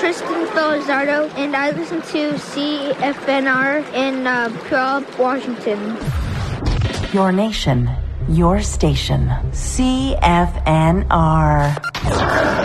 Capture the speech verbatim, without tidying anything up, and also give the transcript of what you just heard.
Tristan Felizardo, and I listen to C F N R in uh, Puyallup, Washington. Your nation, your station, C F N R.